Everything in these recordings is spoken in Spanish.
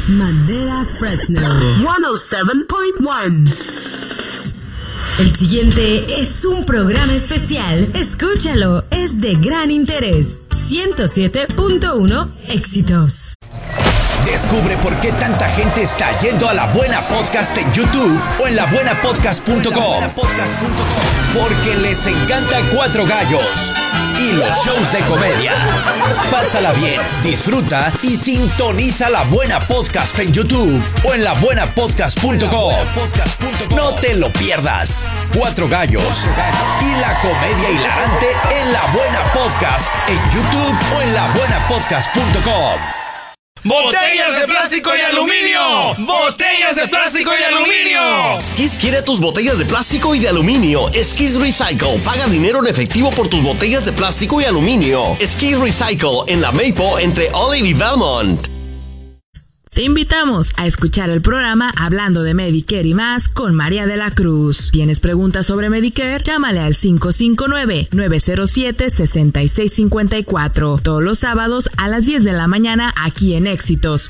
Madera Fresno 107.1. El siguiente es un programa especial. Escúchalo, es de gran interés. 107.1 Éxitos. Descubre por qué tanta gente está yendo a La Buena Podcast en YouTube o en labuenapodcast.com. Porque les encanta Cuatro Gallos y los shows de comedia. Pásala bien, disfruta y sintoniza La Buena Podcast en YouTube o en labuenapodcast.com. No te lo pierdas. Cuatro Gallos y la comedia hilarante en La Buena Podcast en YouTube o en labuenapodcast.com. ¡Botellas de plástico y aluminio! ¡Botellas de plástico y aluminio! Skis quiere tus botellas de plástico y de aluminio. Skis Recycle. Paga dinero en efectivo por tus botellas de plástico y aluminio. Skis Recycle en la Maple entre Olive y Valmont. Te invitamos a escuchar el programa Hablando de Medicare y más con María de la Cruz. ¿Tienes preguntas sobre Medicare? Llámale al 559-907-6654. Todos los sábados a las 10 de la mañana aquí en Éxitos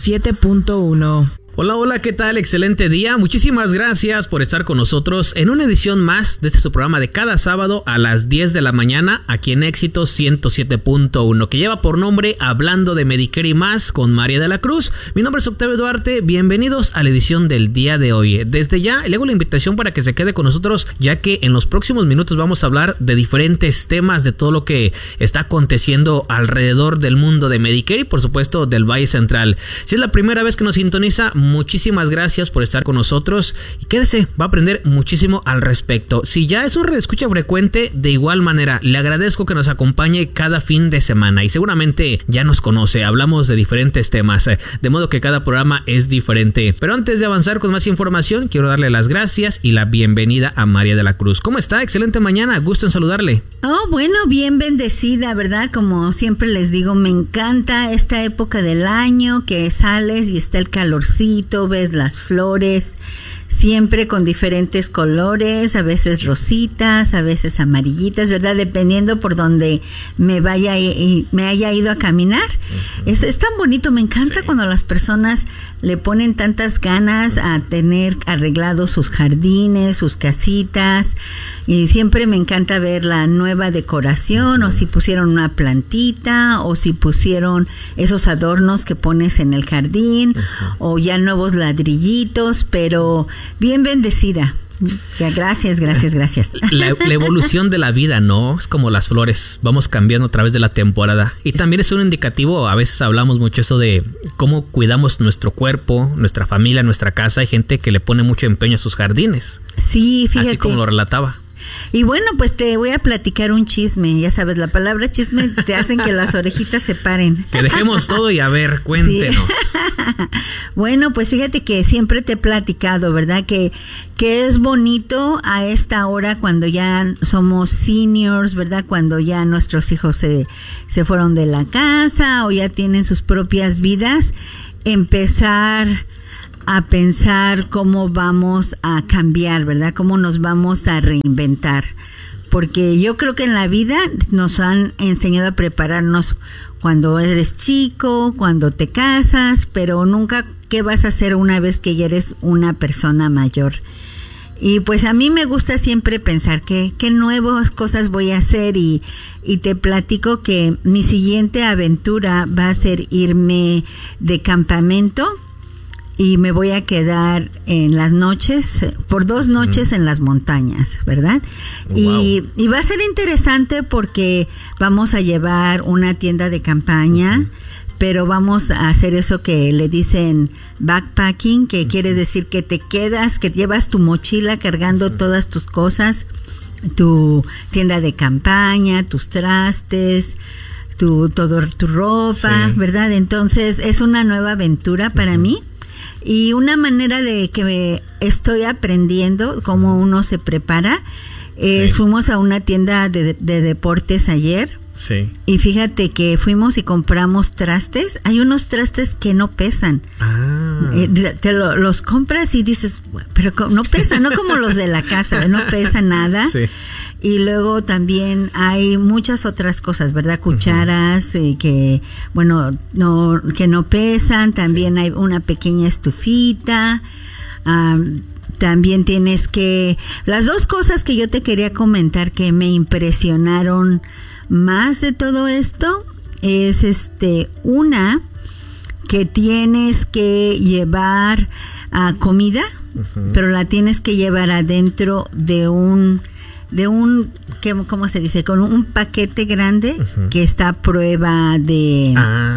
107.1. Hola, ¿qué tal? Excelente día. Muchísimas gracias por estar con nosotros en una edición más de su programa de cada sábado a las 10 de la mañana aquí en Éxitos 107.1, que lleva por nombre Hablando de Medicare y más con María de la Cruz. Mi nombre es Octavio Duarte. Bienvenidos a la edición del día de hoy. Desde ya le hago la invitación para que se quede con nosotros, ya que en los próximos minutos vamos a hablar de diferentes temas, de todo lo que está aconteciendo alrededor del mundo de Medicare y por supuesto del Valle Central. Si es la primera vez que nos sintoniza, muchísimas gracias por estar con nosotros y quédese, va a aprender muchísimo al respecto. Si ya es un redescucha frecuente, de igual manera le agradezco que nos acompañe cada fin de semana y seguramente ya nos conoce, hablamos de diferentes temas, de modo que cada programa es diferente. Pero antes de avanzar con más información, quiero darle las gracias y la bienvenida a María de la Cruz. ¿Cómo está? Excelente mañana, gusto en saludarle. Bueno, bien bendecida, ¿verdad? Como siempre les digo, me encanta esta época del año que sales y está el calorcito, ves las flores, siempre con diferentes colores, a veces rositas, a veces amarillitas, ¿verdad? Dependiendo por donde me haya ido a caminar. Es tan bonito, me encanta cuando las personas le ponen tantas ganas a tener arreglados sus jardines, sus casitas, y siempre me encanta ver la nueva decoración, o si pusieron una plantita, o si pusieron esos adornos que pones en el jardín, o ya nuevos ladrillitos, pero bien bendecida. Ya, gracias. La evolución de la vida, ¿no? Es como las flores, vamos cambiando a través de la temporada. Y también es un indicativo, a veces hablamos mucho eso de cómo cuidamos nuestro cuerpo, nuestra familia, nuestra casa. Hay gente que le pone mucho empeño a sus jardines. Sí, fíjate. Así como lo relataba. Y bueno, pues te voy a platicar un chisme. Ya sabes, la palabra chisme te hacen que las orejitas se paren. Que dejemos todo y a ver, cuéntenos. Sí. Bueno, pues fíjate que siempre te he platicado, ¿verdad? Que es bonito a esta hora cuando ya somos seniors, ¿verdad? Cuando ya nuestros hijos se fueron de la casa o ya tienen sus propias vidas, empezar a pensar cómo vamos a cambiar, ¿verdad? Cómo nos vamos a reinventar. Porque yo creo que en la vida nos han enseñado a prepararnos cuando eres chico, cuando te casas, pero nunca qué vas a hacer una vez que ya eres una persona mayor. Y pues a mí me gusta siempre pensar qué nuevas cosas voy a hacer y te platico que mi siguiente aventura va a ser irme de campamento. Y me voy a quedar en las noches, por 2 noches en las montañas, ¿verdad? Wow. Y va a ser interesante porque vamos a llevar una tienda de campaña, pero vamos a hacer eso que le dicen backpacking, que quiere decir que te quedas, que llevas tu mochila cargando todas tus cosas, tu tienda de campaña, tus trastes, tu ropa, ¿verdad? Entonces es una nueva aventura para mí. Y una manera de que estoy aprendiendo cómo uno se prepara fuimos a una tienda de deportes ayer. Sí. Y fíjate que fuimos y compramos trastes. Hay unos trastes que no pesan. Los compras y dices, pero no pesan, no como los de la casa, no pesa nada. Sí. Y luego también hay muchas otras cosas, ¿verdad? Cucharas que no pesan. También hay una pequeña estufita. También tienes que... Las dos cosas que yo te quería comentar que me impresionaron más de todo esto es una que tienes que llevar comida, pero la tienes que llevar adentro de un ¿cómo se dice? Con un paquete grande que está a prueba de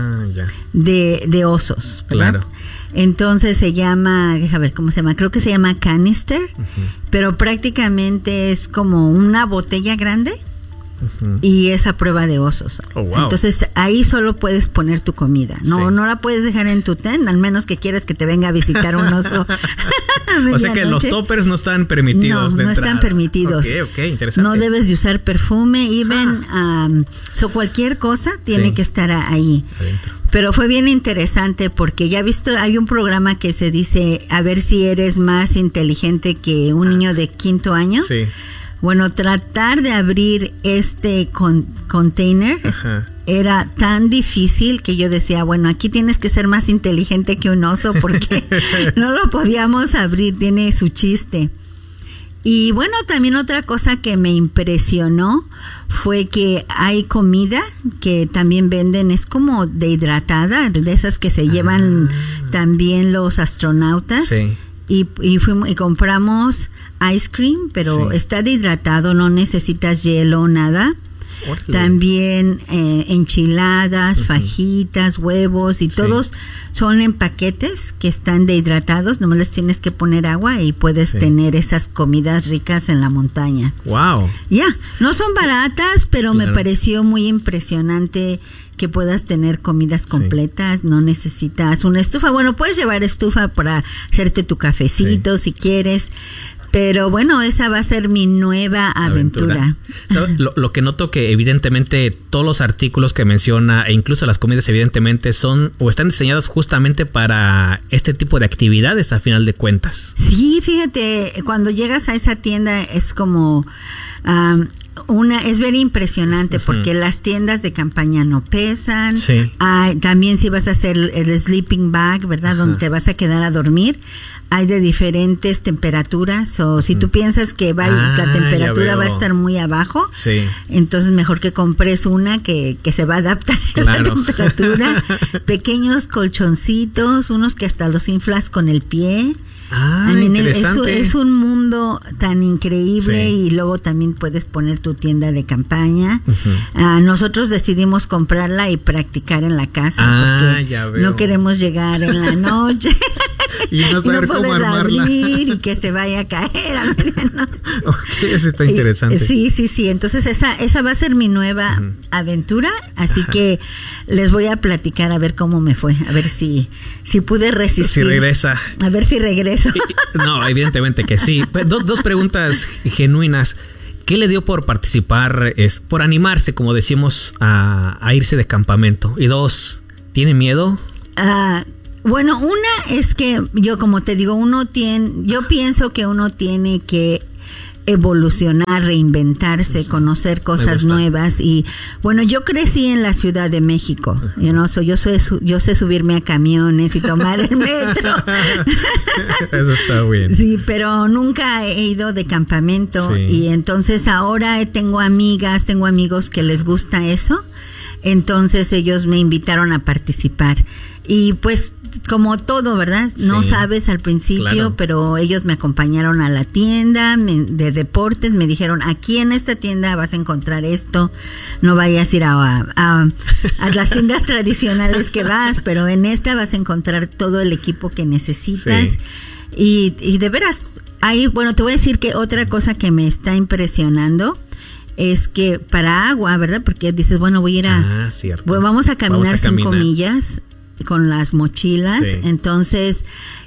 osos, ¿verdad? Claro. Entonces se llama, déjame ver cómo se llama, creo que se llama canister, pero prácticamente es como una botella grande. Y es a prueba de osos. Oh, wow. Entonces ahí solo puedes poner tu comida. No la puedes dejar en tu tent, al menos que quieras que te venga a visitar un oso. O sea que los toppers no están permitidos. No están permitidos. Okay, interesante. No debes de usar perfume, cualquier cosa tiene que estar ahí. Adentro. Pero fue bien interesante porque ya visto, hay un programa que se dice a ver si eres más inteligente que un niño de 5º año. Sí. Bueno, tratar de abrir este container era tan difícil que yo decía, bueno, aquí tienes que ser más inteligente que un oso porque no lo podíamos abrir, tiene su chiste. Y bueno, también otra cosa que me impresionó fue que hay comida que también venden, es como dehidratada, de esas que se llevan también los astronautas. Sí. Y fuimos y compramos ice cream, pero está deshidratado, no necesitas hielo, nada. También enchiladas, fajitas, huevos y todos son en paquetes que están dehidratados, nomás les tienes que poner agua y puedes tener esas comidas ricas en la montaña. Wow. No son baratas, pero me pareció muy impresionante que puedas tener comidas completas, no necesitas una estufa. Bueno, puedes llevar estufa para hacerte tu cafecito si quieres. Pero bueno, esa va a ser mi nueva aventura. Lo que noto que evidentemente todos los artículos que menciona e incluso las comidas evidentemente son o están diseñadas justamente para este tipo de actividades a final de cuentas. Sí, fíjate, cuando llegas a esa tienda es como... es bien impresionante porque las tiendas de campaña no pesan. Sí. También si vas a hacer el sleeping bag, ¿verdad? Donde te vas a quedar a dormir. Hay de diferentes temperaturas. O si tú piensas que la temperatura va a estar muy abajo, entonces mejor que compres una que se va a adaptar a esa temperatura. Pequeños colchoncitos, unos que hasta los inflas con el pie. Interesante. Es un mundo tan increíble y luego también puedes poner tu tienda de campaña. Nosotros decidimos comprarla y practicar en la casa porque no queremos llegar en la noche y no saber cómo armarla y que se vaya a caer a medianoche. Eso está interesante. Sí. Entonces esa va a ser mi nueva aventura, así que les voy a platicar a ver cómo me fue, a ver si pude resistir. Si regresa. A ver si regreso. No, evidentemente que sí. Dos preguntas genuinas. ¿Qué le dio por participar? Por animarse, como decimos, a irse de campamento. Y 2, ¿tiene miedo? Bueno, una es que yo, como te digo, yo pienso que uno tiene que evolucionar, reinventarse, conocer cosas nuevas. Y bueno, yo crecí en la Ciudad de México, yo sé subirme a camiones y tomar el metro. Eso está bien. Sí, pero nunca he ido de campamento y entonces ahora tengo amigos que les gusta eso, entonces ellos me invitaron a participar y pues como todo, ¿verdad? No sabes al principio, pero ellos me acompañaron a la tienda de deportes, me dijeron, aquí en esta tienda vas a encontrar esto, no vayas a ir a las tiendas tradicionales que vas, pero en esta vas a encontrar todo el equipo que necesitas. Y de veras, te voy a decir que otra cosa que me está impresionando es que para agua, ¿verdad? Porque dices, bueno, voy a ir vamos a caminar 5 millas con las mochilas, entonces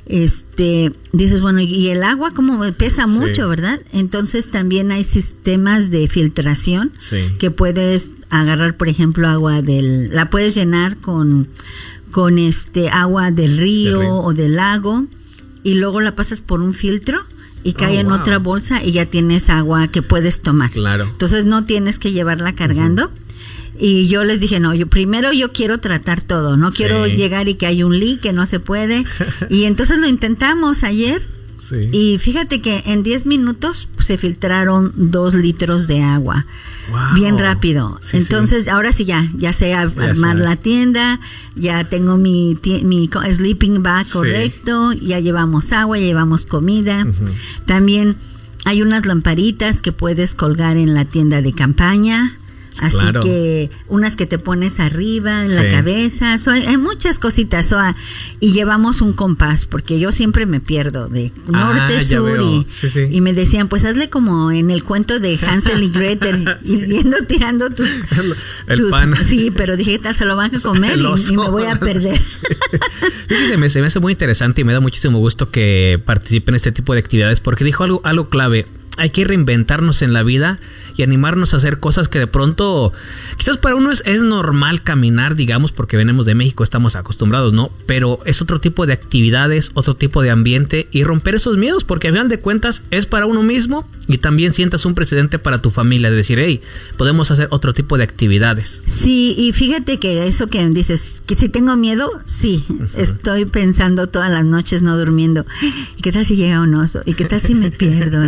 dices, bueno, y el agua como pesa mucho, ¿verdad? Entonces también hay sistemas de filtración que puedes agarrar, por ejemplo, la puedes llenar con agua del río o del lago y luego la pasas por un filtro y cae en otra bolsa y ya tienes agua que puedes tomar. Claro. Entonces no tienes que llevarla cargando. Y yo les dije, no, yo quiero tratar todo, no quiero llegar y que hay un leak, que no se puede. Y entonces lo intentamos ayer. Sí. Y fíjate que en 10 minutos se filtraron 2 litros de agua. Wow. Bien rápido. Sí, entonces, ahora sí ya sé armar la tienda, ya tengo mi sleeping bag correcto, ya llevamos agua, ya llevamos comida. También hay unas lamparitas que puedes colgar en la tienda de campaña. Así que unas que te pones arriba en la cabeza, hay muchas cositas, y llevamos un compás, porque yo siempre me pierdo de norte, sur, y me decían, pues hazle como en el cuento de Hansel y Gretel, tirando tus pan. Sí, pero dije, tal, se lo van a comer y me voy a perder. Fíjese, me hace muy interesante y me da muchísimo gusto que participen en este tipo de actividades, porque dijo algo clave. Hay que reinventarnos en la vida y animarnos a hacer cosas que de pronto, quizás para uno es normal caminar, digamos, porque venimos de México, estamos acostumbrados, ¿no? Pero es otro tipo de actividades, otro tipo de ambiente y romper esos miedos, porque al final de cuentas es para uno mismo y también sientas un precedente para tu familia, de decir, hey, podemos hacer otro tipo de actividades. Sí, y fíjate que eso que dices, que si tengo miedo, sí, estoy pensando todas las noches no durmiendo, ¿y qué tal si llega un oso? ¿Y qué tal si me pierdo?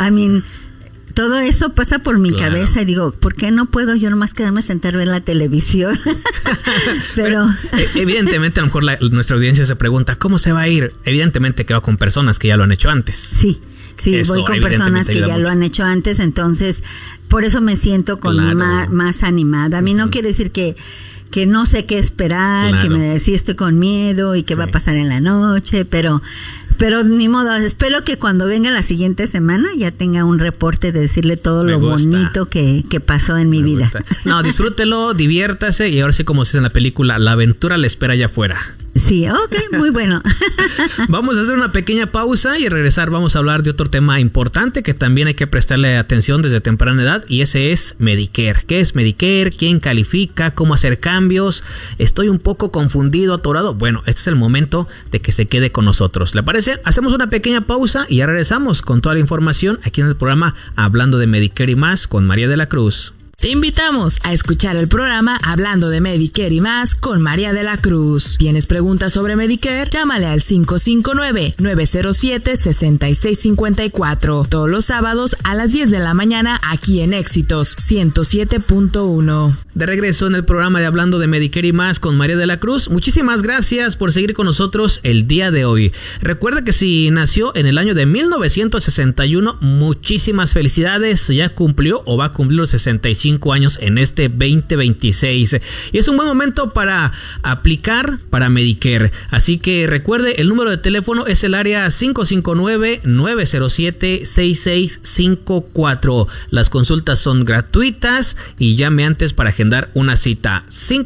Todo eso pasa por mi cabeza y digo, ¿por qué no puedo yo nomás quedarme sentada a ver la televisión? Pero evidentemente a lo mejor nuestra audiencia se pregunta, ¿cómo se va a ir? Evidentemente que va con personas que ya lo han hecho antes. Sí, eso, voy con personas que ya lo han hecho antes, entonces por eso me siento con más animada. A mí no quiere decir que no sé qué esperar, que sí estoy con miedo y qué va a pasar en la noche, pero ni modo, espero que cuando venga la siguiente semana ya tenga un reporte de decirle todo lo bonito que pasó en mi vida. No, disfrútelo, diviértase y ahora sí, como se dice en la película, la aventura le espera allá afuera. Sí, ok, muy bueno. Vamos a hacer una pequeña pausa y al regresar vamos a hablar de otro tema importante que también hay que prestarle atención desde temprana edad, y ese es Medicare. ¿Qué es Medicare? ¿Quién califica? ¿Cómo hacer cambios? Estoy un poco confundido, atorado. Bueno, este es el momento de que se quede con nosotros. ¿Le parece? Hacemos una pequeña pausa y ya regresamos con toda la información aquí en el programa Hablando de Medicare y más con María de la Cruz. Te invitamos a escuchar el programa Hablando de Medicare y más con María de la Cruz. ¿Tienes preguntas sobre Medicare? Llámale al 559-907-6654. Todos los sábados a las 10 de la mañana aquí en Éxitos 107.1. De regreso en el programa de Hablando de Medicare y más con María de la Cruz. Muchísimas gracias por seguir con nosotros el día de hoy. Recuerda que si nació en el año de 1961, muchísimas felicidades. Ya cumplió o va a cumplir los 65 años en este 2026 y es un buen momento para aplicar para Medicare, así que recuerde, el número de teléfono es el área 559-907-6654. Las consultas son gratuitas y llame antes para agendar una cita.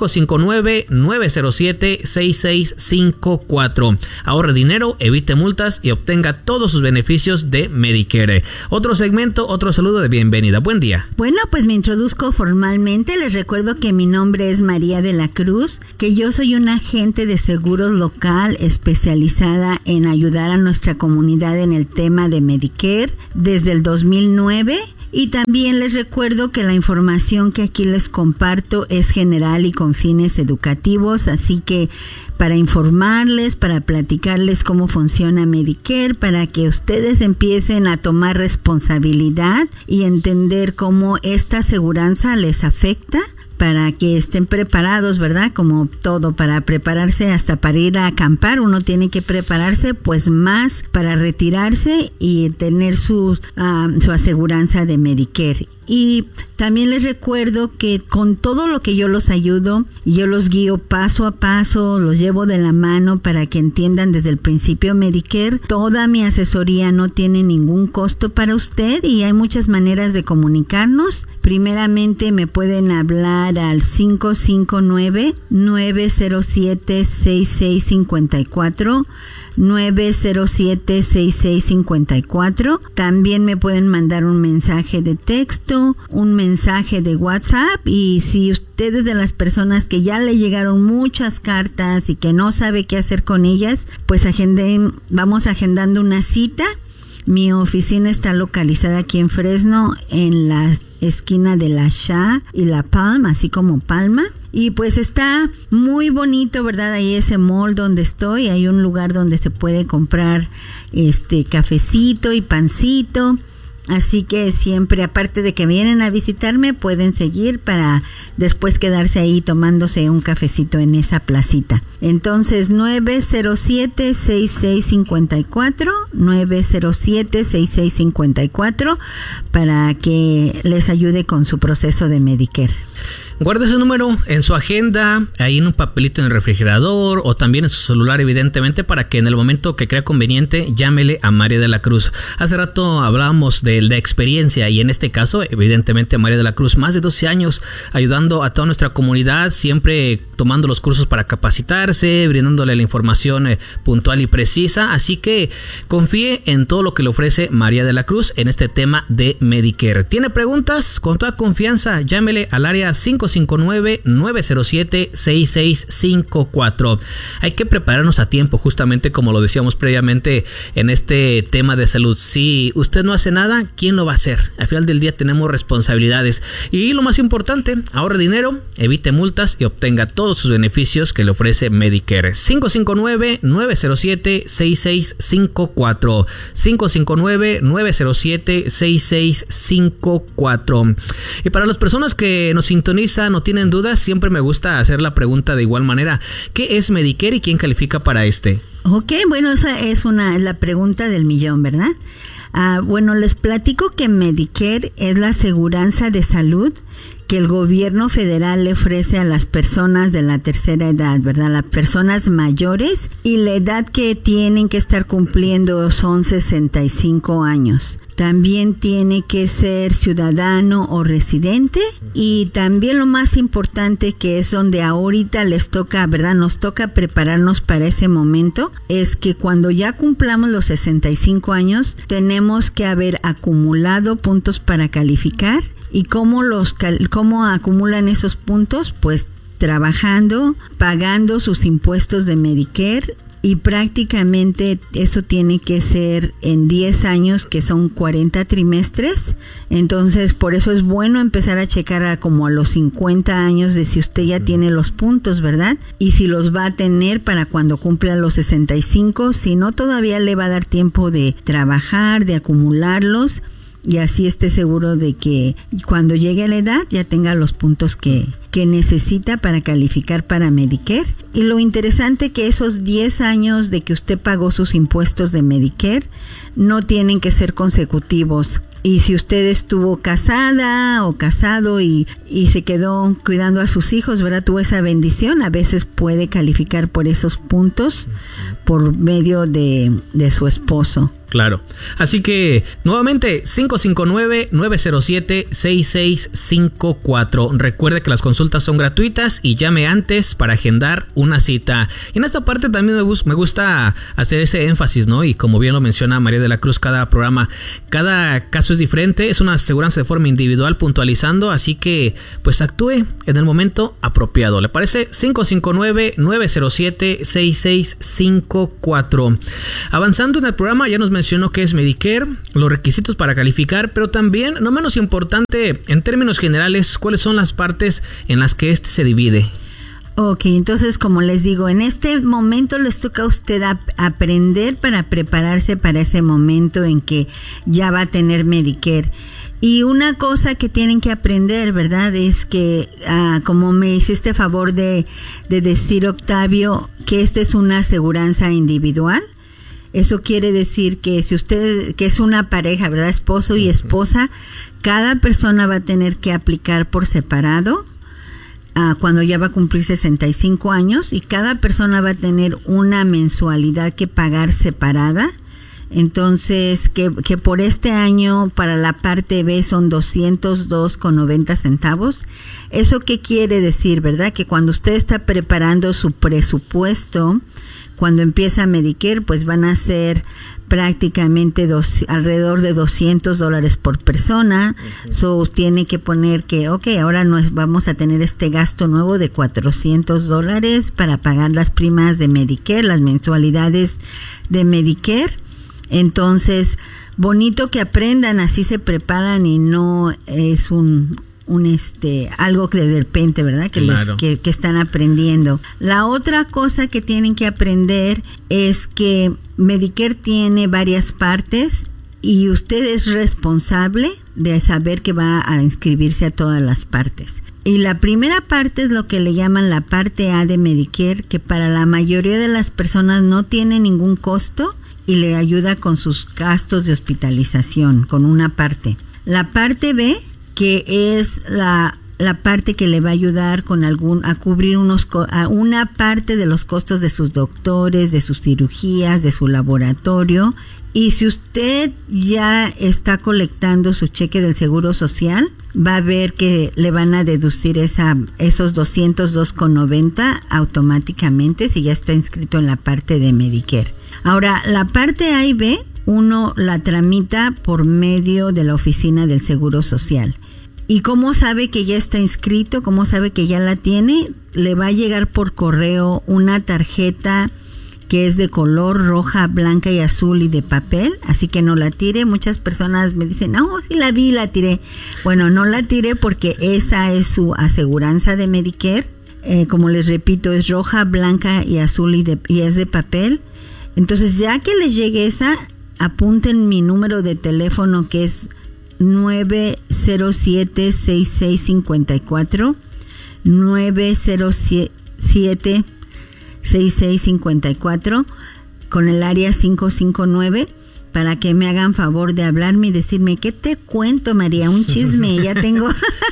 559-907-6654. Ahorre dinero, evite multas y obtenga todos sus beneficios de Medicare. Otro segmento, otro saludo de bienvenida. Buen día. Bueno, pues me introduzco formalmente. Les recuerdo que mi nombre es María de la Cruz, que yo soy una agente de seguros local especializada en ayudar a nuestra comunidad en el tema de Medicare desde el 2009. Y también les recuerdo que la información que aquí les comparto es general y con fines educativos, así que para informarles, para platicarles cómo funciona Medicare, para que ustedes empiecen a tomar responsabilidad y entender cómo esta aseguranza les afecta, para que estén preparados, ¿verdad? Como todo, para prepararse hasta para ir a acampar, uno tiene que prepararse pues más para retirarse y tener su aseguranza de Medicare. Y también les recuerdo que con todo lo que yo los ayudo, yo los guío paso a paso, los llevo de la mano para que entiendan desde el principio Medicare. Toda mi asesoría no tiene ningún costo para usted y hay muchas maneras de comunicarnos. Primeramente me pueden hablar al 559-907-6654. 907-6654. También me pueden mandar un mensaje de texto, un mensaje de WhatsApp, y si ustedes de las personas que ya le llegaron muchas cartas y que no sabe qué hacer con ellas, pues vamos agendando una cita Mi oficina está localizada aquí en Fresno, en la esquina de la Shaw y la Palm, así como Palma. Y pues está muy bonito, ¿verdad? Ahí ese mall donde estoy, hay un lugar donde se puede comprar cafecito y pancito. Así que siempre, aparte de que vienen a visitarme, pueden seguir para después quedarse ahí tomándose un cafecito en esa placita. Entonces, 907-6654, 907-6654, para que les ayude con su proceso de Medicare. Guarde ese número en su agenda, ahí en un papelito en el refrigerador o también en su celular, evidentemente, para que en el momento que crea conveniente llámele a María de la Cruz. Hace rato hablábamos de la experiencia y en este caso, evidentemente, María de la Cruz, más de 12 años ayudando a toda nuestra comunidad, siempre tomando los cursos para capacitarse, brindándole la información puntual y precisa. Así que confíe en todo lo que le ofrece María de la Cruz en este tema de Medicare. ¿Tiene preguntas? Con toda confianza, llámele al área 559-907-6654. Hay que prepararnos a tiempo, justamente como lo decíamos previamente en este tema de salud. Si usted no hace nada, ¿quién lo va a hacer? Al final del día tenemos responsabilidades. Y lo más importante, ahorre dinero, evite multas y obtenga todos sus beneficios que le ofrece Medicare. 559-907-6654. 559-907-6654. Y para las personas que nos sintonizan, no tienen dudas, siempre me gusta hacer la pregunta de igual manera. ¿Qué es Medicare y quién califica para este? Ok, bueno, esa es la pregunta del millón, ¿verdad? Bueno, les platico que Medicare es la aseguranza de salud que el gobierno federal le ofrece a las personas de la tercera edad, ¿verdad? Las personas mayores, y la edad que tienen que estar cumpliendo son 65 años. También tiene que ser ciudadano o residente, y también lo más importante, que es donde ahorita les toca, ¿verdad? Nos toca prepararnos para ese momento, es que cuando ya cumplamos los 65 años, tenemos que haber acumulado puntos para calificar. ¿Y cómo acumulan esos puntos? Pues trabajando, pagando sus impuestos de Medicare, y prácticamente eso tiene que ser en 10 años, que son 40 trimestres. Entonces, por eso es bueno empezar a checar como a los 50 años de si usted ya tiene los puntos, ¿verdad? Y si los va a tener para cuando cumpla los 65, si no, todavía le va a dar tiempo de trabajar, de acumularlos, y así esté seguro de que cuando llegue a la edad ya tenga los puntos que necesita para calificar para Medicare. Y lo interesante, que esos 10 años de que usted pagó sus impuestos de Medicare no tienen que ser consecutivos. Y si usted estuvo casada o casado y se quedó cuidando a sus hijos, ¿verdad? Tuvo esa bendición, a veces puede calificar por esos puntos por medio de su esposo. Claro. Así que, nuevamente, 559-907-6654. Recuerde que las consultas son gratuitas y llame antes para agendar una cita. Y en esta parte también me gusta hacer ese énfasis, ¿no? Y como bien lo menciona María de la Cruz, cada programa, cada caso es diferente. Es una aseguranza de forma individual, puntualizando. Así que, pues, actúe en el momento apropiado. ¿Le parece? 559-907-6654. Avanzando en el programa, ya nos mencionó qué es Medicare, los requisitos para calificar, pero también, no menos importante, en términos generales, cuáles son las partes en las que se divide. Ok, entonces, como les digo, en este momento les toca a usted aprender para prepararse para ese momento en que ya va a tener Medicare. Y una cosa que tienen que aprender, ¿verdad? Es que, como me hiciste favor de decir, Octavio, que esta es una aseguranza individual. Eso quiere decir que si usted, que es una pareja, ¿verdad? Esposo y esposa, cada persona va a tener que aplicar por separado cuando ya va a cumplir 65 años, y cada persona va a tener una mensualidad que pagar separada. Entonces, que por este año para la parte B son 202.90 centavos. ¿Eso qué quiere decir, verdad? Que cuando usted está preparando su presupuesto, cuando empieza Medicare, pues van a ser prácticamente alrededor de $200 por persona. So, tiene que poner que, ahora vamos a tener este gasto nuevo de $400 para pagar las primas de Medicare, las mensualidades de Medicare. Entonces, bonito que aprendan, así se preparan y no es algo que de repente, ¿verdad? Que, claro, que están aprendiendo. La otra cosa que tienen que aprender es que Medicare tiene varias partes y usted es responsable de saber que va a inscribirse a todas las partes. Y la primera parte es lo que le llaman la parte A de Medicare, que para la mayoría de las personas no tiene ningún costo y le ayuda con sus gastos de hospitalización, con una parte. La parte B, que es la parte que le va a ayudar con a cubrir una parte de los costos de sus doctores, de sus cirugías, de su laboratorio. Y si usted ya está colectando su cheque del Seguro Social, va a ver que le van a deducir esos $202.90 automáticamente si ya está inscrito en la parte de Medicare. Ahora, la parte A y B, uno la tramita por medio de la oficina del Seguro Social. ¿Y cómo sabe que ya está inscrito? ¿Cómo sabe que ya la tiene? Le va a llegar por correo una tarjeta que es de color roja, blanca y azul y de papel, así que no la tire. Muchas personas me dicen, no, sí la vi, la tiré. Bueno, no la tire porque esa es su aseguranza de Medicare. Como les repito, es roja, blanca y azul y es de papel. Entonces, ya que les llegue esa, apunten mi número de teléfono que es 907-6654, 907-6654, con el área 559, para que me hagan favor de hablarme y decirme, ¿qué te cuento, María? Un chisme, ya tengo,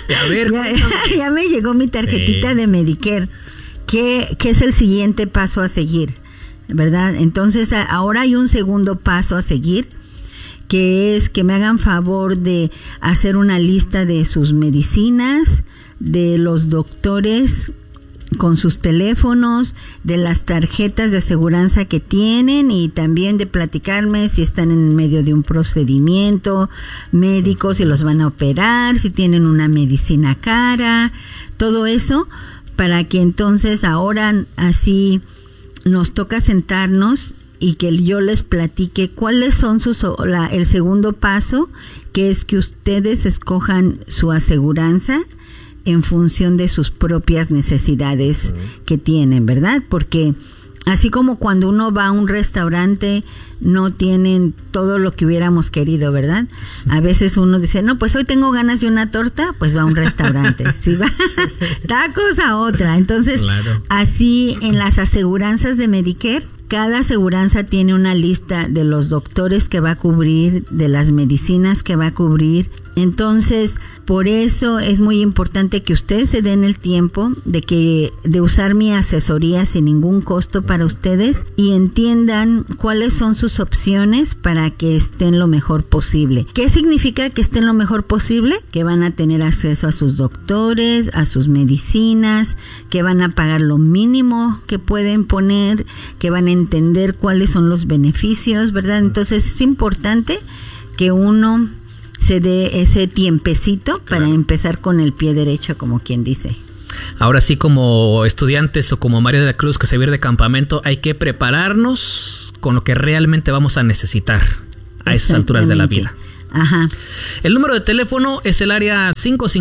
ya me llegó mi tarjetita de Medicare. ¿Qué es el siguiente paso a seguir? ¿Verdad? Entonces, ahora hay un segundo paso a seguir, que es que me hagan favor de hacer una lista de sus medicinas, de los doctores con sus teléfonos, de las tarjetas de aseguranza que tienen y también de platicarme si están en medio de un procedimiento médico, si los van a operar, si tienen una medicina cara, todo eso, para que entonces ahora así nos toca sentarnos y que yo les platique cuáles son el segundo paso, que es que ustedes escojan su aseguranza en función de sus propias necesidades que tienen, ¿verdad? Porque así como cuando uno va a un restaurante, no tienen todo lo que hubiéramos querido, ¿verdad? A veces uno dice, no, pues hoy tengo ganas de una torta, pues va a un restaurante. Si va tacos a otra. Entonces, claro, así en las aseguranzas de Medicare, cada aseguranza tiene una lista de los doctores que va a cubrir, de las medicinas que va a cubrir. Entonces, por eso es muy importante que ustedes se den el tiempo de usar mi asesoría sin ningún costo para ustedes y entiendan cuáles son sus opciones para que estén lo mejor posible. ¿Qué significa que estén lo mejor posible? Que van a tener acceso a sus doctores, a sus medicinas, que van a pagar lo mínimo que pueden poner, que van a entender cuáles son los beneficios, ¿verdad? Entonces es importante que uno se dé ese tiempecito, claro, para empezar con el pie derecho, como quien dice. Ahora sí, como estudiantes o como María de la Cruz que se viene de campamento, hay que prepararnos con lo que realmente vamos a necesitar a esas alturas de la vida. Ajá. El número de teléfono es el área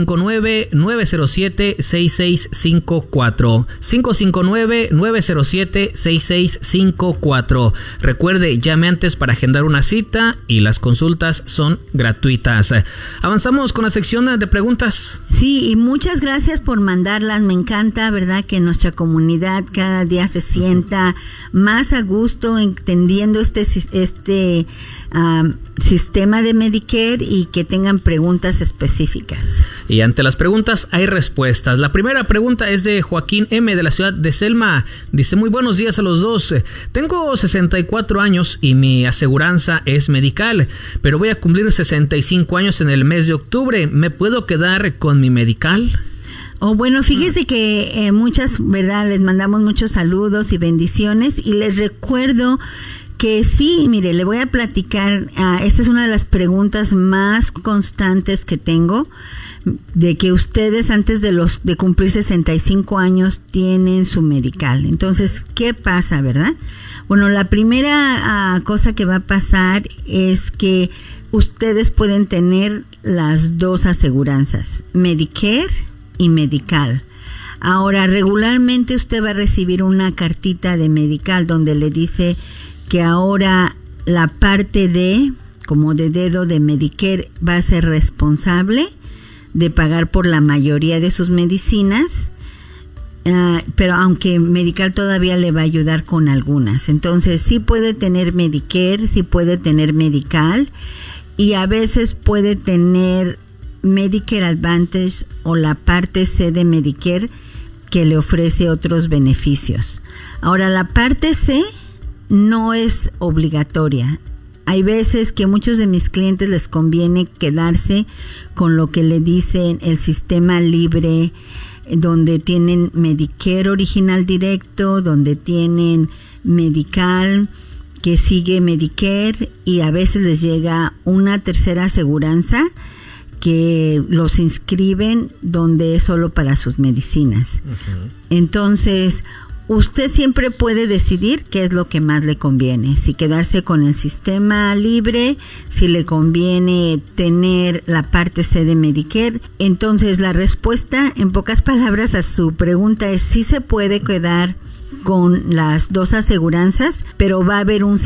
559-907-6654. 559-907-6654. Recuerde, llame antes para agendar una cita y las consultas son gratuitas. Avanzamos con la sección de preguntas. Sí, y muchas gracias por mandarlas. Me encanta, ¿verdad?, que nuestra comunidad cada día se sienta más a gusto entendiendo este sistema de Medicare y que tengan preguntas específicas. Y ante las preguntas hay respuestas. La primera pregunta es de Joaquín M. de la ciudad de Selma. Dice, muy buenos días a los dos. Tengo 64 años y mi aseguranza es medical, pero voy a cumplir 65 años en el mes de octubre. ¿Me puedo quedar con mi medical? Bueno, fíjese que muchas, ¿verdad? Les mandamos muchos saludos y bendiciones y les recuerdo que sí, mire, le voy a platicar, esta es una de las preguntas más constantes que tengo. de que ustedes antes de cumplir 65 años tienen su medical. Entonces, ¿qué pasa, verdad? Bueno, la primera cosa que va a pasar es que ustedes pueden tener las dos aseguranzas, Medicare y Medical. Ahora, regularmente usted va a recibir una cartita de Medical donde le dice que ahora la parte D, como de dedo de Medicare, va a ser responsable de pagar por la mayoría de sus medicinas, pero aunque Medical todavía le va a ayudar con algunas. Entonces sí puede tener Medicare, sí puede tener Medical, y a veces puede tener Medicare Advantage o la parte C de Medicare que le ofrece otros beneficios. Ahora, la parte C no es obligatoria. Hay veces que muchos de mis clientes les conviene quedarse con lo que le dicen el sistema libre, donde tienen Medicare original directo, donde tienen Medical que sigue Medicare, y a veces les llega una tercera aseguranza que los inscriben donde es solo para sus medicinas. Uh-huh. Entonces, usted siempre puede decidir qué es lo que más le conviene, si quedarse con el sistema libre, si le conviene tener la parte C de Medicare. Entonces, la respuesta, en pocas palabras, a su pregunta es sí se puede quedar con las dos aseguranzas, pero va a haber un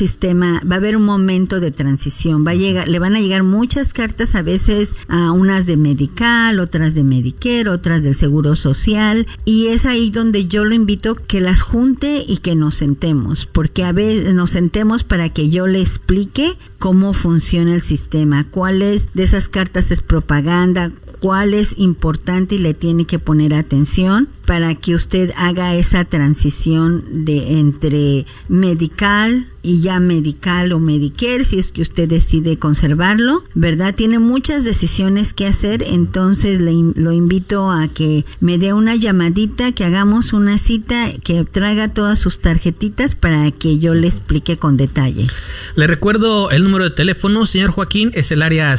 momento de transición. Le van a llegar muchas cartas, a veces a unas de Medical, otras de Medicare, otras del Seguro Social, y es ahí donde yo lo invito que las junte y que nos sentemos, porque a veces nos sentemos para que yo le explique cómo funciona el sistema, cuáles de esas cartas es propaganda, cuál es importante y le tiene que poner atención para que usted haga esa transición de entre Medical y ya Medical o Medicare, si es que usted decide conservarlo, ¿verdad? Tiene muchas decisiones que hacer, entonces lo invito a que me dé una llamadita, que hagamos una cita, que traiga todas sus tarjetitas para que yo le explique con detalle. Le recuerdo el número de teléfono, señor Joaquín, es el área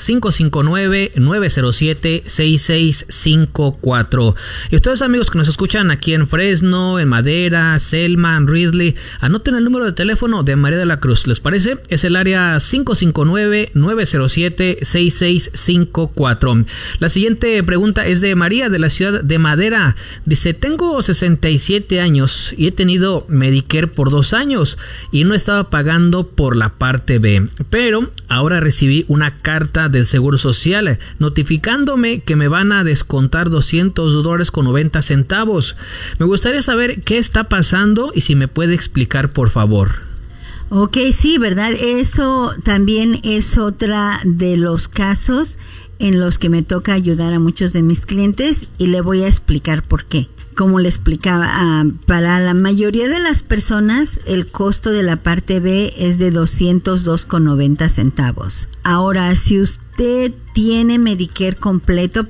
559-907-6654. Y ustedes, amigos que nos escuchan aquí en Fresno, en Madera, Selma, en Ridley, anoten el número de teléfono de María de la Cruz, ¿les parece? Es el área 559-907-6654. La siguiente pregunta es de María, de la ciudad de Madera. Dice, tengo 67 años y he tenido Medicare por 2 años y no estaba pagando por la parte B, pero ahora recibí una carta del Seguro Social notificándome que me van a descontar $200.90. Me gustaría saber qué está pasando y si me puede explicar, por favor. Ok, sí, ¿verdad? Eso también es otra de los casos en los que me toca ayudar a muchos de mis clientes, y le voy a explicar por qué. Como le explicaba, para la mayoría de las personas el costo de la parte B es de $202.90. Ahora, si usted tiene Medical completo,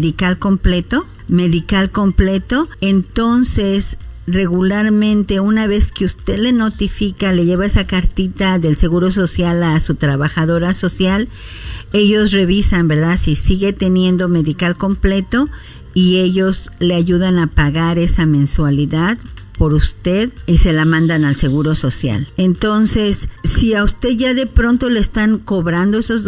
entonces regularmente, una vez que usted le notifica, le lleva esa cartita del Seguro Social a su trabajadora social, ellos revisan, ¿verdad?, si sigue teniendo Medical completo, y ellos le ayudan a pagar esa mensualidad por usted y se la mandan al Seguro Social. Entonces, si a usted ya de pronto le están cobrando esos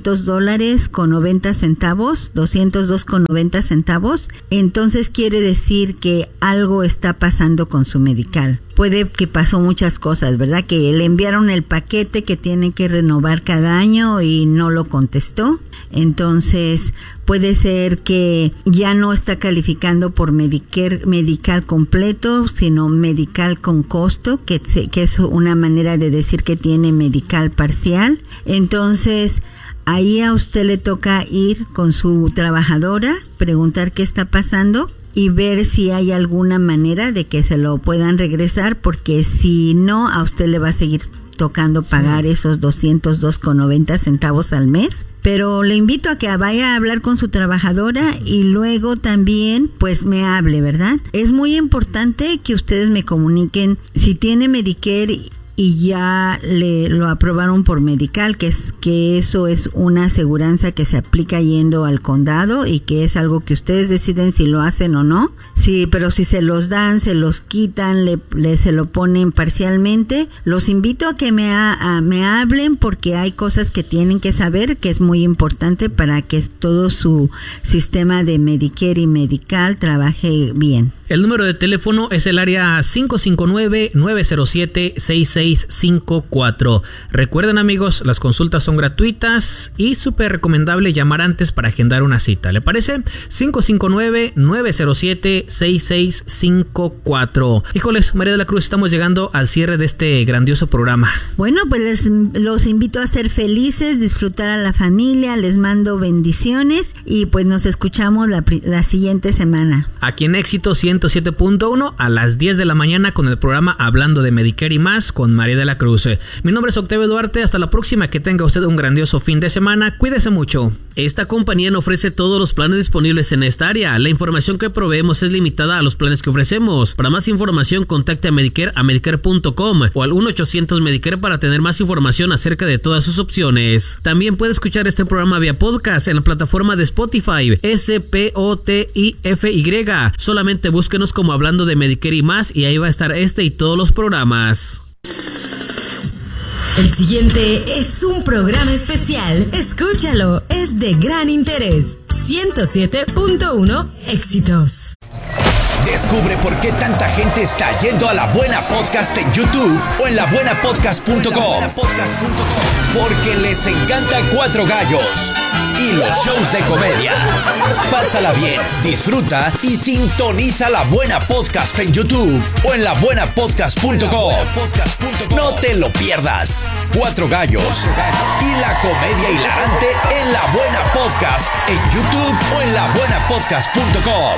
$202.90, entonces quiere decir que algo está pasando con su Medical. Puede que pasó muchas cosas, ¿verdad? Que le enviaron el paquete que tiene que renovar cada año y no lo contestó. Entonces, puede ser que ya no está calificando por Medicare, Medical completo, sino Medical con costo, que es una manera de decir que tiene Medical parcial. Entonces, ahí a usted le toca ir con su trabajadora, preguntar qué está pasando y ver si hay alguna manera de que se lo puedan regresar, porque si no, a usted le va a seguir tocando pagar esos $202.90 al mes. Pero le invito a que vaya a hablar con su trabajadora y luego también pues me hable, ¿verdad? Es muy importante que ustedes me comuniquen si tiene Medicare y ya lo aprobaron por Medical, que eso es una aseguranza que se aplica yendo al condado y que es algo que ustedes deciden si lo hacen o no. Sí, pero si se los dan, se los quitan, se lo ponen parcialmente. Los invito a que me hablen porque hay cosas que tienen que saber que es muy importante para que todo su sistema de Medicare y Medical trabaje bien. El número de teléfono es el área 559-907-6654. Recuerden, amigos, las consultas son gratuitas y súper recomendable llamar antes para agendar una cita. ¿Le parece? 559-907-6654. Híjoles, María de la Cruz, estamos llegando al cierre de este grandioso programa. Bueno, pues los invito a ser felices, disfrutar a la familia, les mando bendiciones y pues nos escuchamos la siguiente semana. Aquí en Éxito 107.1 a las 10 de la mañana con el programa Hablando de Medicare y más con María de la Cruz. Mi nombre es Octavio Duarte, hasta la próxima, que tenga usted un grandioso fin de semana, cuídese mucho. Esta compañía no ofrece todos los planes disponibles en esta área. La información que proveemos es limitada a los planes que ofrecemos. Para más información, contacte a Medicare a medicare.com o al 1-800-Medicare para tener más información acerca de todas sus opciones. También puede escuchar este programa vía podcast en la plataforma de Spotify, Spotify. Solamente búsquenos como Hablando de Medicare y más y ahí va a estar este y todos los programas. El siguiente es un programa especial. Escúchalo, es de gran interés. 107.1 Éxitos. Descubre por qué tanta gente está yendo a La Buena Podcast en YouTube o en labuenapodcast.com. Porque les encanta Cuatro Gallos y los shows de comedia. Pásala bien, disfruta y sintoniza La Buena Podcast en YouTube o en labuenapodcast.com. No te lo pierdas. Cuatro Gallos y la comedia hilarante en La Buena Podcast en YouTube o en labuenapodcast.com.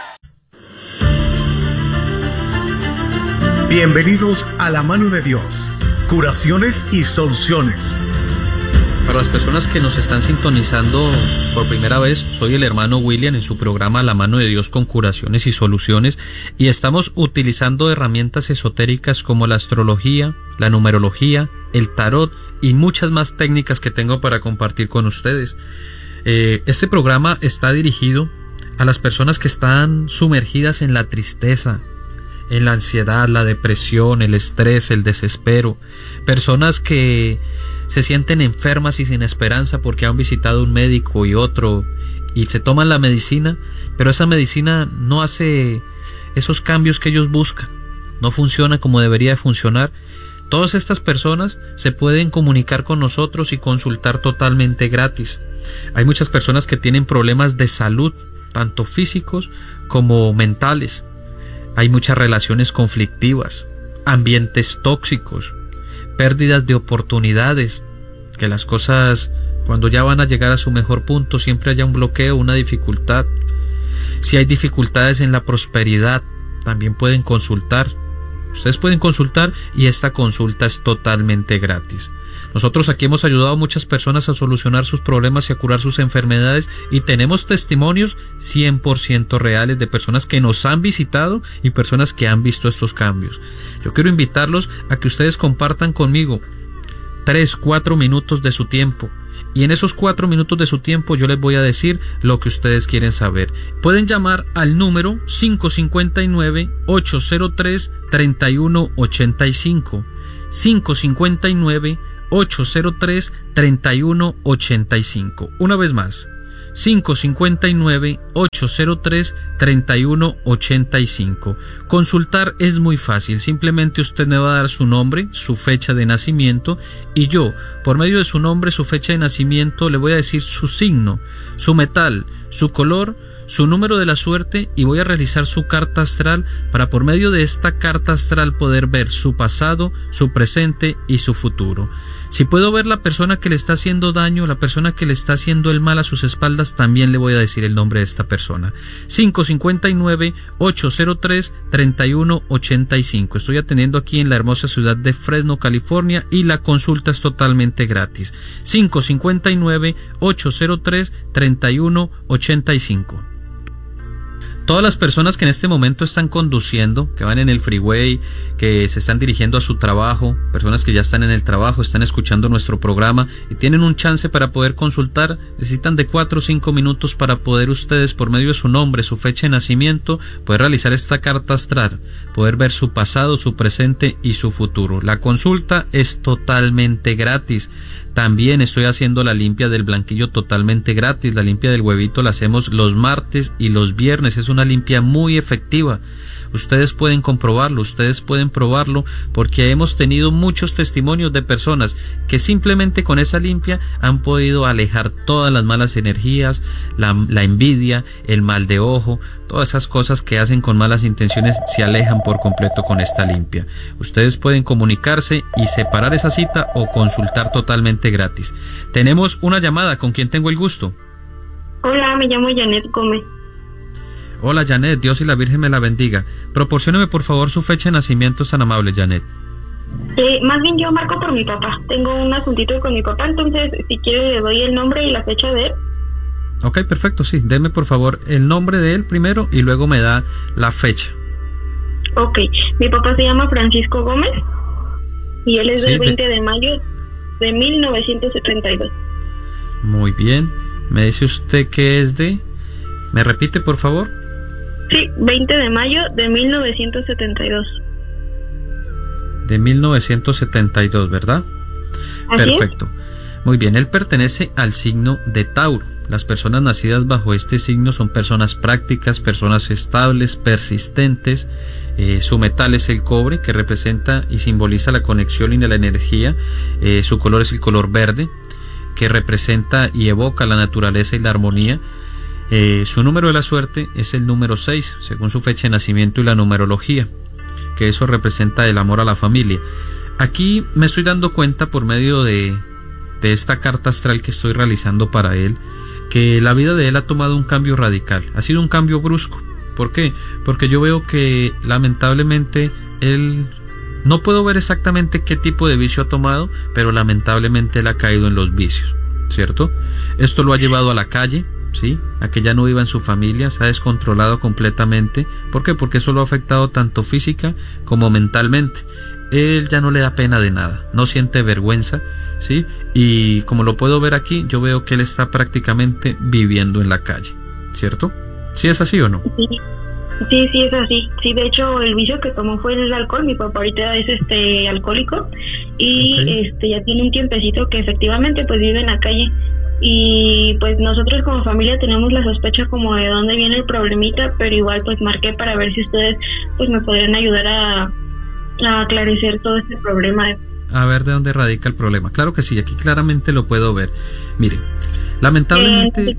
Bienvenidos a La Mano de Dios, curaciones y soluciones. Para las personas que nos están sintonizando por primera vez, soy el hermano William en su programa La Mano de Dios con curaciones y soluciones, y estamos utilizando herramientas esotéricas como la astrología, la numerología, el tarot y muchas más técnicas que tengo para compartir con ustedes. Este programa está dirigido a las personas que están sumergidas en la tristeza, en la ansiedad, la depresión, el estrés, el desespero, personas que se sienten enfermas y sin esperanza porque han visitado un médico y otro y se toman la medicina, pero esa medicina no hace esos cambios que ellos buscan, no funciona como debería de funcionar. Todas estas personas se pueden comunicar con nosotros y consultar totalmente gratis. Hay muchas personas que tienen problemas de salud, tanto físicos como mentales. Hay muchas relaciones conflictivas, ambientes tóxicos, pérdidas de oportunidades, que las cosas cuando ya van a llegar a su mejor punto siempre haya un bloqueo, una dificultad. Si hay dificultades en la prosperidad, también pueden consultar. Ustedes pueden consultar y esta consulta es totalmente gratis. Nosotros aquí hemos ayudado a muchas personas a solucionar sus problemas y a curar sus enfermedades y tenemos testimonios 100% reales de personas que nos han visitado y personas que han visto estos cambios. Yo quiero invitarlos a que ustedes compartan conmigo 3-4 minutos de su tiempo. Y en esos 4 minutos de su tiempo yo les voy a decir lo que ustedes quieren saber. Pueden llamar al número 559-803-3185. 559-803-3185. Una vez más, 559-803-3185. Consultar es muy fácil, simplemente usted me va a dar su nombre, su fecha de nacimiento y yo, por medio de su nombre, su fecha de nacimiento, le voy a decir su signo, su metal, su color, su número de la suerte y voy a realizar su carta astral para por medio de esta carta astral poder ver su pasado, su presente y su futuro. Si puedo ver la persona que le está haciendo daño, la persona que le está haciendo el mal a sus espaldas, también le voy a decir el nombre de esta persona. 559-803-3185. Estoy atendiendo aquí en la hermosa ciudad de Fresno, California, y la consulta es totalmente gratis. 559-803-3185. Todas las personas que en este momento están conduciendo, que van en el freeway, que se están dirigiendo a su trabajo, personas que ya están en el trabajo, están escuchando nuestro programa y tienen un chance para poder consultar, necesitan de 4 o 5 minutos para poder ustedes, por medio de su nombre, su fecha de nacimiento, poder realizar esta carta astral, poder ver su pasado, su presente y su futuro. La consulta es totalmente gratis. También estoy haciendo la limpia del blanquillo totalmente gratis. La limpia del huevito la hacemos los martes y los viernes. Es una limpia muy efectiva. Ustedes pueden comprobarlo, ustedes pueden probarlo, porque hemos tenido muchos testimonios de personas que simplemente con esa limpia han podido alejar todas las malas energías, la envidia, el mal de ojo, todas esas cosas que hacen con malas intenciones se alejan por completo con esta limpia. Ustedes pueden comunicarse y separar esa cita o consultar totalmente gratis. Tenemos una llamada. ¿Con quién tengo el gusto? Hola, me llamo Janet Gómez. Hola Janet, Dios y la Virgen me la bendiga. Proporcióneme por favor su fecha de nacimiento, tan amable, Janet. Más bien yo marco por mi papá. Tengo un asuntito con mi papá, entonces si quiere le doy el nombre y la fecha de él. Ok, perfecto, sí. Deme por favor el nombre de él primero y luego me da la fecha. Ok, mi papá se llama Francisco Gómez y él es del 20 de mayo de 1972. Muy bien. ¿Me dice usted que es de...? ¿Me repite por favor? Sí, 20 de mayo de 1972. De 1972, ¿verdad? ¿Así Perfecto. es? Muy bien, él pertenece al signo de Tauro. Las personas nacidas bajo este signo son personas prácticas, personas estables, persistentes. Su metal es el cobre, que representa y simboliza la conexión y la energía. Su color es el color verde, que representa y evoca la naturaleza y la armonía. Su número de la suerte es el número 6, según su fecha de nacimiento y la numerología, que eso representa el amor a la familia. Aquí me estoy dando cuenta por medio de esta carta astral que estoy realizando para él, que la vida de él ha tomado un cambio radical, ha sido un cambio brusco. ¿Por qué? Porque yo veo que lamentablemente él, no puedo ver exactamente qué tipo de vicio ha tomado, pero lamentablemente él ha caído en los vicios, ¿cierto? Esto lo ha llevado a la calle, ¿sí? A que ya no viva en su familia, se ha descontrolado completamente. ¿Por qué? Porque eso lo ha afectado tanto física como mentalmente. Él ya no le da pena de nada, no siente vergüenza, ¿sí? Y como lo puedo ver aquí, yo veo que él está prácticamente viviendo en la calle, ¿cierto? ¿Sí es así o no? Sí, es así. Sí, de hecho el vicio que tomó fue el alcohol. Mi papá ahorita es alcohólico y ya tiene un tiempecito que efectivamente pues vive en la calle. Y pues nosotros como familia tenemos la sospecha como de dónde viene el problemita, pero igual pues marqué para ver si ustedes pues me podrían ayudar a aclarecer todo este problema. A ver de dónde radica el problema. Claro que sí, aquí claramente lo puedo ver. Mire, lamentablemente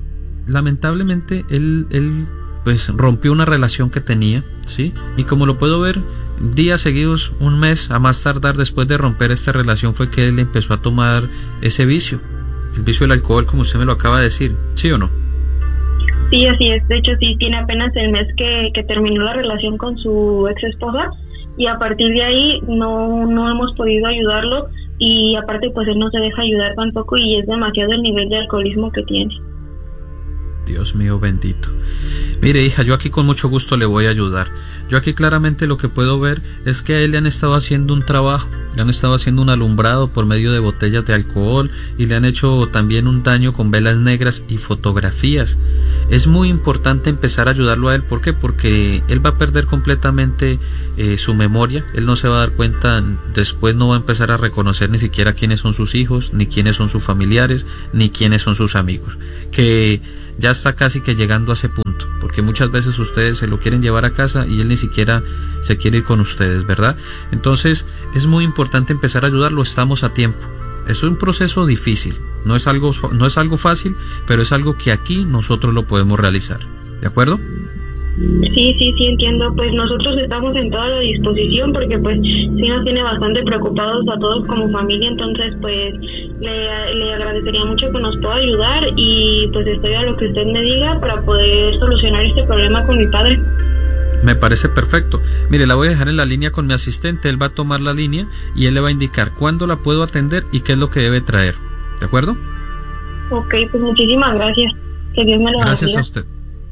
él pues rompió una relación que tenía, ¿sí? Y como lo puedo ver, días seguidos, un mes a más tardar después de romper esta relación fue que él empezó a tomar ese vicio. El vicio del alcohol, como usted me lo acaba de decir, ¿sí o no? Sí, así es. De hecho, sí, tiene apenas el mes que terminó la relación con su ex esposa y a partir de ahí no hemos podido ayudarlo y aparte pues él no se deja ayudar tampoco y es demasiado el nivel de alcoholismo que tiene. Dios mío bendito. Mire, hija, yo aquí con mucho gusto le voy a ayudar. Yo aquí claramente lo que puedo ver es que a él le han estado haciendo un trabajo, le han estado haciendo un alumbrado por medio de botellas de alcohol y le han hecho también un daño con velas negras y fotografías. Es muy importante empezar a ayudarlo a él. ¿Por qué? Porque él va a perder completamente su memoria. Él no se va a dar cuenta, después no va a empezar a reconocer ni siquiera quiénes son sus hijos, ni quiénes son sus familiares, ni quiénes son sus amigos. Que ya está casi que llegando a ese punto, porque muchas veces ustedes se lo quieren llevar a casa y él ni siquiera se quiere ir con ustedes, ¿verdad? Entonces es muy importante empezar a ayudarlo, estamos a tiempo. Es un proceso difícil, no es algo fácil, pero es algo que aquí nosotros lo podemos realizar, ¿de acuerdo? Sí, entiendo. Pues nosotros estamos en toda la disposición porque pues sí nos tiene bastante preocupados a todos como familia, entonces pues le agradecería mucho que nos pueda ayudar y pues estoy a lo que usted me diga para poder solucionar este problema con mi padre. Me parece perfecto. Mire, la voy a dejar en la línea con mi asistente, él va a tomar la línea y él le va a indicar cuándo la puedo atender y qué es lo que debe traer, ¿de acuerdo? Ok, pues muchísimas gracias. Que Dios me lo bendiga. Gracias a usted.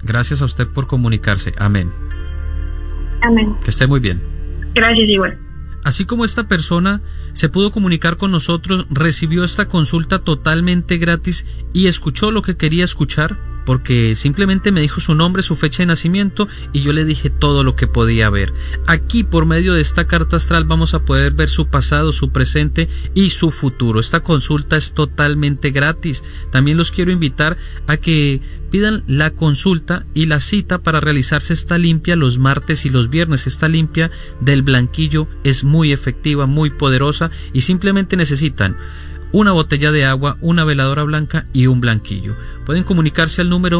Gracias a usted por comunicarse. Amén. Amén. Que esté muy bien. Gracias igual. Así como esta persona se pudo comunicar con nosotros, recibió esta consulta totalmente gratis y escuchó lo que quería escuchar, porque simplemente me dijo su nombre, su fecha de nacimiento y yo le dije todo lo que podía ver. Aquí, por medio de esta carta astral, vamos a poder ver su pasado, su presente y su futuro. Esta consulta es totalmente gratis. También los quiero invitar a que pidan la consulta y la cita para realizarse esta limpia los martes y los viernes. Esta limpia del blanquillo es muy efectiva, muy poderosa y simplemente necesitan una botella de agua, una veladora blanca y un blanquillo. Pueden comunicarse al número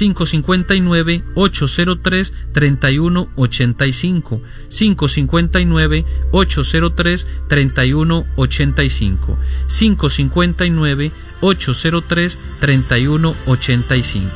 559-803-3185, 559-803-3185, 559-803-3185.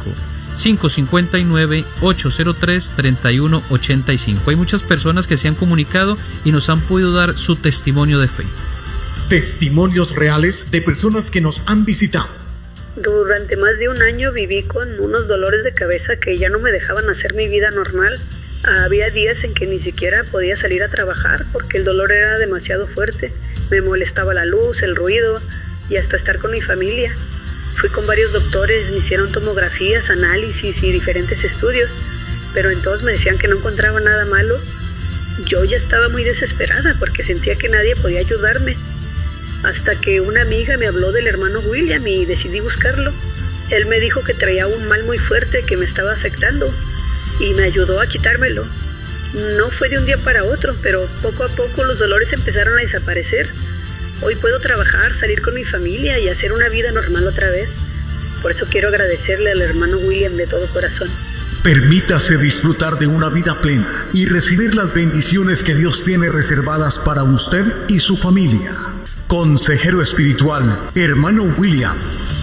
559-803-3185. Hay muchas personas que se han comunicado y nos han podido dar su testimonio de fe. Testimonios reales de personas que nos han visitado. Durante más de un año viví con unos dolores de cabeza que ya no me dejaban hacer mi vida normal. Había días en que ni siquiera podía salir a trabajar porque el dolor era demasiado fuerte. Me molestaba la luz, el ruido y hasta estar con mi familia. Fui con varios doctores, me hicieron tomografías, análisis y diferentes estudios, pero en todos me decían que no encontraba nada malo. Yo ya estaba muy desesperada porque sentía que nadie podía ayudarme. Hasta que una amiga me habló del hermano William y decidí buscarlo. Él me dijo que traía un mal muy fuerte que me estaba afectando y me ayudó a quitármelo. No fue de un día para otro, pero poco a poco los dolores empezaron a desaparecer. Hoy puedo trabajar, salir con mi familia y hacer una vida normal otra vez. Por eso quiero agradecerle al hermano William de todo corazón. Permítase disfrutar de una vida plena y recibir las bendiciones que Dios tiene reservadas para usted y su familia. Consejero espiritual, hermano William.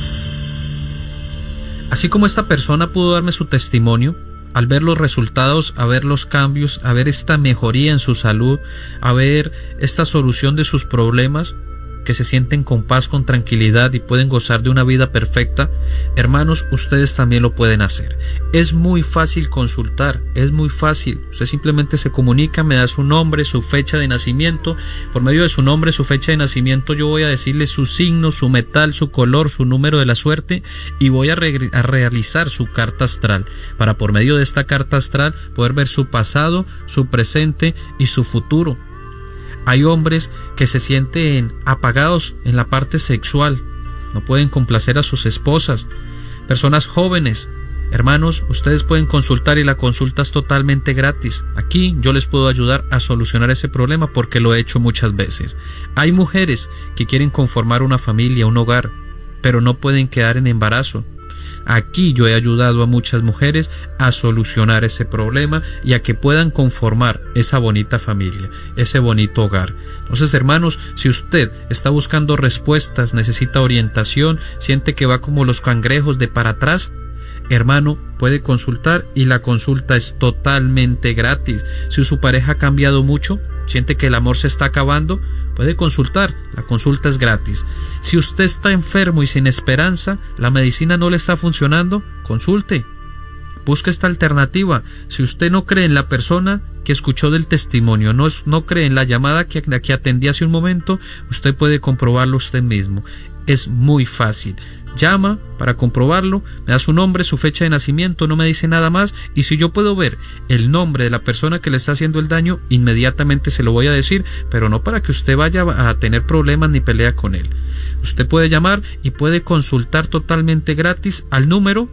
Así como esta persona pudo darme su testimonio, al ver los resultados, a ver los cambios, a ver esta mejoría en su salud, a ver esta solución de sus problemas, que se sienten con paz, con tranquilidad y pueden gozar de una vida perfecta, hermanos, ustedes también lo pueden hacer. Es muy fácil consultar, es muy fácil. Usted simplemente se comunica, me da su nombre, su fecha de nacimiento. Por medio de su nombre, su fecha de nacimiento, yo voy a decirle su signo, su metal, su color, su número de la suerte y voy a realizar su carta astral para, por medio de esta carta astral, poder ver su pasado, su presente y su futuro. Hay hombres que se sienten apagados en la parte sexual, no pueden complacer a sus esposas. Personas jóvenes, hermanos, ustedes pueden consultar y la consulta es totalmente gratis. Aquí yo les puedo ayudar a solucionar ese problema porque lo he hecho muchas veces. Hay mujeres que quieren conformar una familia, un hogar, pero no pueden quedar en embarazo. Aquí yo he ayudado a muchas mujeres a solucionar ese problema y a que puedan conformar esa bonita familia, ese bonito hogar. Entonces, hermanos, si usted está buscando respuestas, necesita orientación, siente que va como los cangrejos de para atrás, hermano, puede consultar y la consulta es totalmente gratis. Si su pareja ha cambiado mucho, siente que el amor se está acabando, puede consultar, la consulta es gratis. Si usted está enfermo y sin esperanza, la medicina no le está funcionando, consulte, busque esta alternativa. Si usted no cree en la persona que escuchó del testimonio, no cree en la llamada que atendí hace un momento, usted puede comprobarlo usted mismo. Es muy fácil. Llama para comprobarlo, me da su nombre, su fecha de nacimiento, no me dice nada más, y si yo puedo ver el nombre de la persona que le está haciendo el daño, inmediatamente se lo voy a decir, pero no para que usted vaya a tener problemas ni pelea con él. Usted puede llamar y puede consultar totalmente gratis al número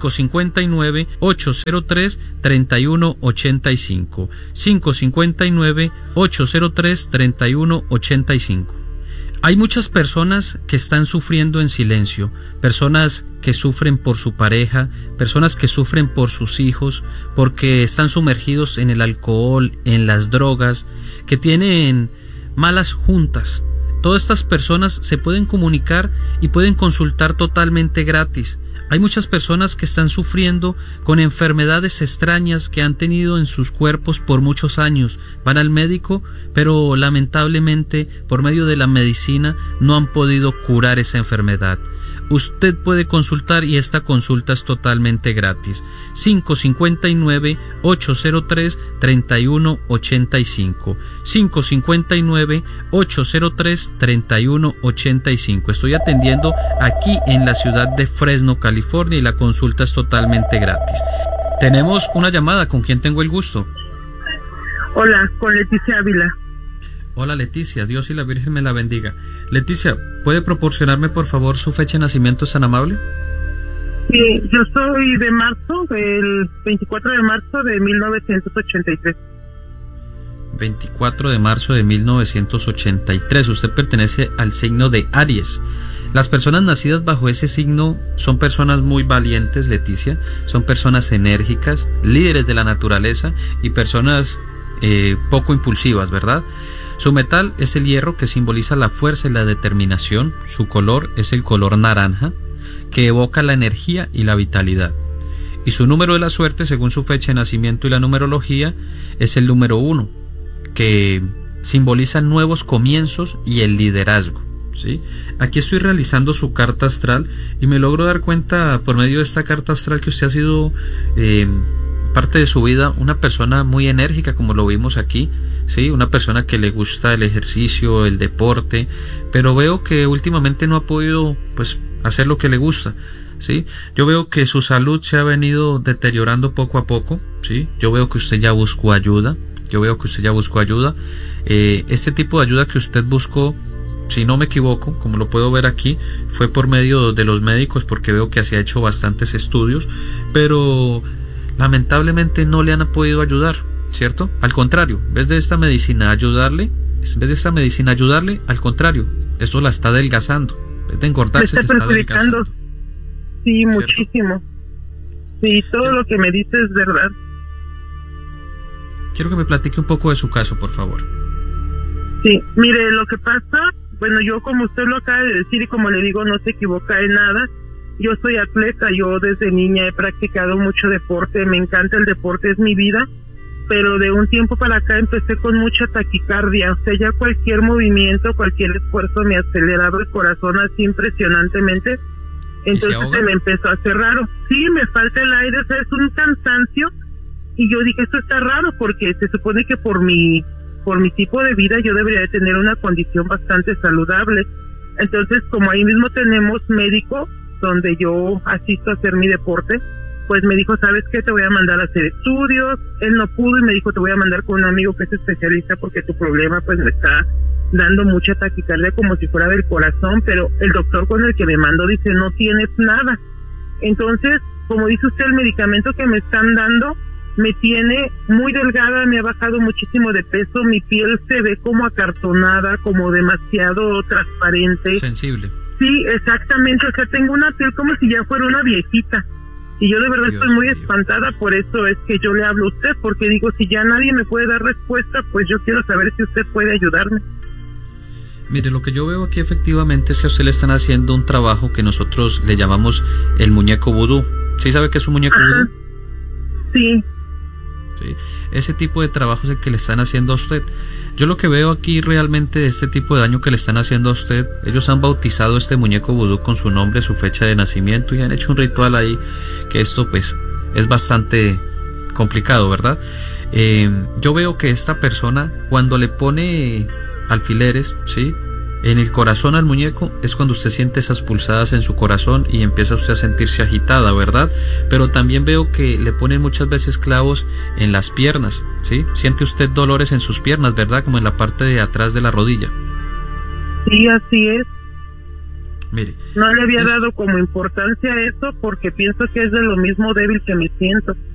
559-803-3185, 559-803-3185. Hay muchas personas que están sufriendo en silencio, personas que sufren por su pareja, personas que sufren por sus hijos, porque están sumergidos en el alcohol, en las drogas, que tienen malas juntas. Todas estas personas se pueden comunicar y pueden consultar totalmente gratis. Hay muchas personas que están sufriendo con enfermedades extrañas que han tenido en sus cuerpos por muchos años. Van al médico, pero lamentablemente por medio de la medicina no han podido curar esa enfermedad. Usted puede consultar y esta consulta es totalmente gratis. 559-803-3185. 559-803-3185. Estoy atendiendo aquí en la ciudad de Fresno, California, y la consulta es totalmente gratis. Tenemos una llamada. ¿Con quién tengo el gusto? Hola, con Leticia Ávila. Hola Leticia, Dios y la Virgen me la bendiga. Leticia, ¿puede proporcionarme por favor su fecha de nacimiento? ¿Es tan amable? Sí, yo soy de marzo, del 24 de marzo de 1983. 24 de marzo de 1983. Usted pertenece al signo de Aries. Las personas nacidas bajo ese signo son personas muy valientes, Leticia. Son personas enérgicas, líderes de la naturaleza y personas poco impulsivas, ¿verdad? Su metal es el hierro, que simboliza la fuerza y la determinación. Su color es el color naranja, que evoca la energía y la vitalidad. Y su número de la suerte, según su fecha de nacimiento y la numerología, es el número 1, que simboliza nuevos comienzos y el liderazgo, ¿sí? Aquí estoy realizando su carta astral y me logro dar cuenta por medio de esta carta astral que usted ha sido parte de su vida una persona muy enérgica, como lo vimos aquí, ¿sí? Una persona que le gusta el ejercicio, el deporte, pero veo que últimamente no ha podido pues hacer lo que le gusta, ¿sí? Yo veo que su salud se ha venido deteriorando poco a poco, ¿sí? Yo veo que usted ya buscó ayuda. Este tipo de ayuda que usted buscó, si no me equivoco, como lo puedo ver aquí, fue por medio de los médicos, porque veo que se ha hecho bastantes estudios, pero lamentablemente no le han podido ayudar, ¿cierto? Al contrario, en vez de esta medicina ayudarle, al contrario, esto la está adelgazando. En vez de engordarse, se está adelgazando. Sí, muchísimo. Sí, todo lo que me dice es verdad. Quiero que me platique un poco de su caso, por favor. Sí, mire, lo que pasa, bueno, yo como usted lo acaba de decir y como le digo, no se equivoca en nada. Yo soy atleta, yo desde niña he practicado mucho deporte, me encanta el deporte, es mi vida, pero de un tiempo para acá empecé con mucha taquicardia, o sea, ya cualquier movimiento, cualquier esfuerzo me aceleraba el corazón así impresionantemente, entonces se me empezó a hacer raro. Sí, me falta el aire, o sea, es un cansancio, y yo dije, esto está raro, porque se supone que por mi tipo de vida yo debería de tener una condición bastante saludable. Entonces, como ahí mismo tenemos médico, donde yo asisto a hacer mi deporte, pues me dijo, ¿sabes qué? Te voy a mandar a hacer estudios. Él no pudo y me dijo, te voy a mandar con un amigo que es especialista porque tu problema pues me está dando mucha taquicardia como si fuera del corazón, pero el doctor con el que me mandó dice, no tienes nada. Entonces, como dice usted, el medicamento que me están dando me tiene muy delgada, me ha bajado muchísimo de peso, mi piel se ve como acartonada, como demasiado transparente. Sensible. Sí, exactamente, o sea, tengo una piel como si ya fuera una viejita, y yo de verdad estoy muy espantada, por eso es que yo le hablo a usted, porque digo, si ya nadie me puede dar respuesta, pues yo quiero saber si usted puede ayudarme. Mire, lo que yo veo aquí efectivamente es que a usted le están haciendo un trabajo que nosotros le llamamos el muñeco vudú. ¿Sí sabe qué es un muñeco vudú? Sí. Sí, ese tipo de trabajo es el que le están haciendo a usted. Yo lo que veo aquí realmente de este tipo de daño que le están haciendo a usted, ellos han bautizado este muñeco vudú con su nombre, su fecha de nacimiento, y han hecho un ritual ahí, que esto pues es bastante complicado, ¿verdad? Yo veo que esta persona, cuando le pone alfileres, ¿sí?, en el corazón al muñeco, es cuando usted siente esas pulsadas en su corazón y empieza usted a sentirse agitada, ¿verdad? Pero también veo que le ponen muchas veces clavos en las piernas, ¿sí? Siente usted dolores en sus piernas, ¿verdad? Como en la parte de atrás de la rodilla. Sí, así es. Mire, no le había dado como importancia a eso porque pienso que es de lo mismo débil que me siento.